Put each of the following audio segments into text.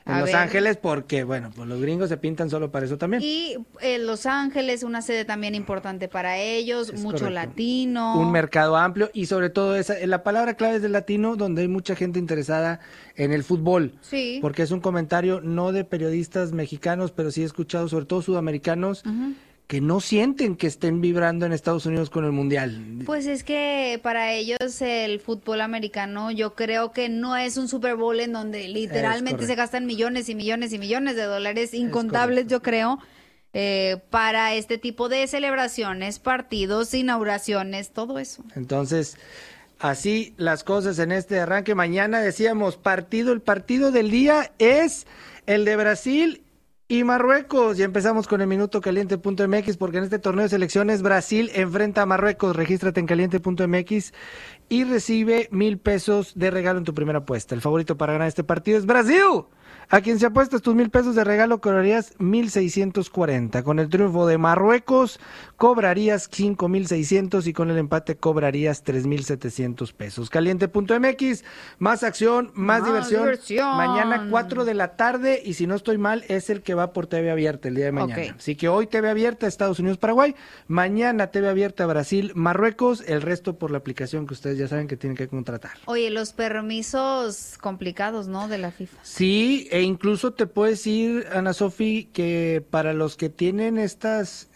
En Los Ángeles, porque, bueno, pues los gringos se pintan solo para eso también. Y Los Ángeles, una sede también importante para ellos, Es mucho correcto. latino. Un mercado amplio y sobre todo la palabra clave es del latino, donde hay mucha gente interesada en el fútbol. Sí. Porque es un comentario no de periodistas mexicanos, pero sí he escuchado sobre todo sudamericanos que no sienten que estén vibrando en Estados Unidos con el Mundial. Pues es que para ellos el fútbol americano yo creo que no es un Super Bowl en donde literalmente se gastan millones y millones y millones de dólares, incontables yo creo, para este tipo de celebraciones, partidos, inauguraciones, todo eso. Entonces, así las cosas en este arranque. Mañana decíamos el partido del día es el de Brasil y Marruecos, y empezamos con el minutocaliente.mx porque en este torneo de selecciones Brasil enfrenta a Marruecos. Regístrate en caliente.mx y recibe 1,000 pesos de regalo en tu primera apuesta. El favorito para ganar este partido es Brasil. A quien se apuestas tus 1,000 pesos de regalo cobrarías 1,640. Con el triunfo de Marruecos cobrarías 5,600 y con el empate cobrarías 3,700 pesos. Caliente.mx, más acción, más diversión. Mañana 4 de la tarde y si no estoy mal es el que va por TV Abierta el día de mañana. Okay. Así que hoy TV Abierta Estados Unidos, Paraguay. Mañana TV Abierta Brasil, Marruecos. El resto por la aplicación que ustedes ya saben que tienen que contratar. Oye, los permisos complicados, ¿no? De la FIFA. Sí, e incluso te puedes ir, Ana Sofi, que para los que tienen estas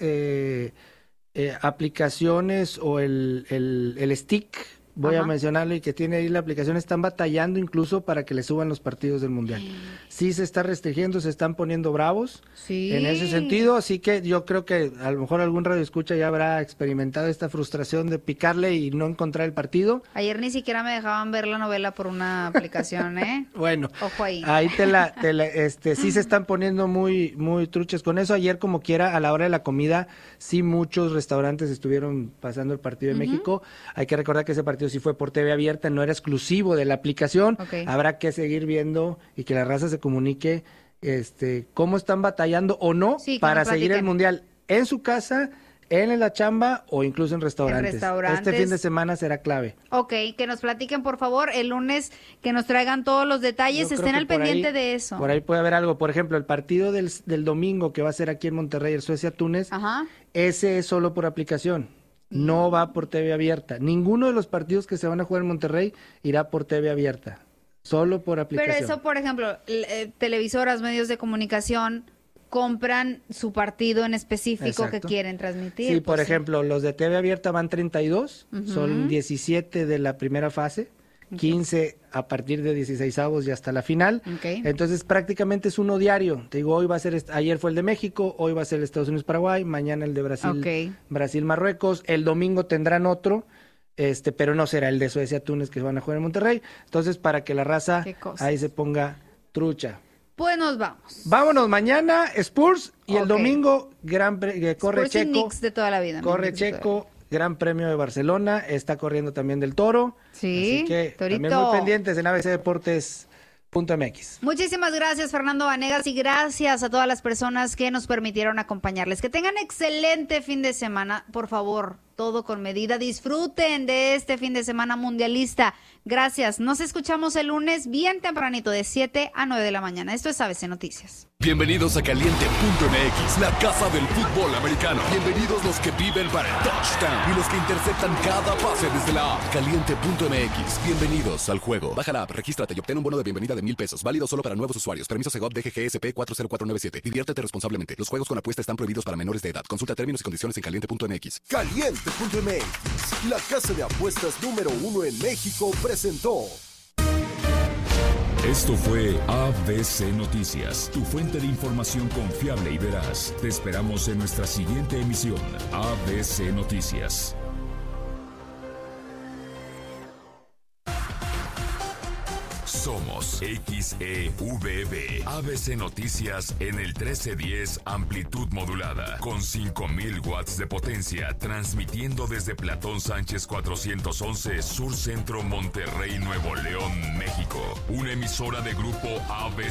aplicaciones o el stick, voy a mencionarlo, y que tiene ahí la aplicación, están batallando incluso para que le suban los partidos del Mundial. Sí se está restringiendo, se están poniendo bravos en ese sentido, así que yo creo que a lo mejor algún radioescucha ya habrá experimentado esta frustración de picarle y no encontrar el partido. Ayer ni siquiera me dejaban ver la novela por una aplicación, ¿eh? Bueno, ojo ahí. Ahí sí se están poniendo muy, muy truchas con eso. Ayer, como quiera, a la hora de la comida, sí muchos restaurantes estuvieron pasando el partido de México. Hay que recordar que ese partido sí fue por TV Abierta, no era exclusivo de la aplicación. Habrá que seguir viendo y que la raza se comunique cómo están batallando o no para seguir el Mundial en su casa, en la chamba o incluso en restaurantes. Este fin de semana será clave. Ok, que nos platiquen por favor el lunes, que nos traigan todos los detalles, estén al pendiente de eso. Por ahí puede haber algo, por ejemplo, el partido del domingo que va a ser aquí en Monterrey, el Suecia-Túnez, ese es solo por aplicación. No va por TV Abierta. Ninguno de los partidos que se van a jugar en Monterrey irá por TV Abierta. Solo por aplicación. Pero eso, por ejemplo, televisoras, medios de comunicación compran su partido en específico que quieren transmitir. Sí, por ejemplo, los de TV Abierta van 32, son 17 de la primera fase, 15 a partir de 16avos y hasta la final. Entonces prácticamente es uno diario. Te digo, ayer fue el de México, hoy va a ser el Estados Unidos Paraguay, mañana el de Brasil, Brasil Marruecos, el domingo tendrán otro, pero no será el de Suecia Túnez que van a jugar en Monterrey. Entonces, para que la raza ahí se ponga trucha. Pues nos vamos. Vámonos, mañana Spurs y el domingo corre Spurs Checo. y Knicks de toda la vida. Corre Checo. Gran Premio de Barcelona, está corriendo también del Toro. Sí, así que Torito. También muy pendientes en abcdeportes.mx. Muchísimas gracias, Fernando Vanegas, y gracias a todas las personas que nos permitieron acompañarles. Que tengan excelente fin de semana, por favor, todo con medida. Disfruten de este fin de semana mundialista. Gracias. Nos escuchamos el lunes bien tempranito, de 7 a 9 de la mañana. Esto es ABC Noticias. Bienvenidos a Caliente.mx, la casa del fútbol americano. Bienvenidos los que viven para el touchdown y los que interceptan cada pase desde la app. Caliente.mx, bienvenidos al juego. Baja la app, regístrate y obtén un bono de bienvenida de 1,000 pesos. Válido solo para nuevos usuarios. Permiso Segov DGGSP 40497. Diviértete responsablemente. Los juegos con apuesta están prohibidos para menores de edad. Consulta términos y condiciones en Caliente.mx. Caliente.mx, la casa de apuestas número 1 en México, presentó. Esto fue ABC Noticias, tu fuente de información confiable y veraz. Te esperamos en nuestra siguiente emisión, ABC Noticias. Somos XEVB, ABC Noticias en el 1310 amplitud modulada, con 5,000 watts de potencia, transmitiendo desde Platón Sánchez 411, Sur Centro, Monterrey, Nuevo León, México. Una emisora de grupo ABC.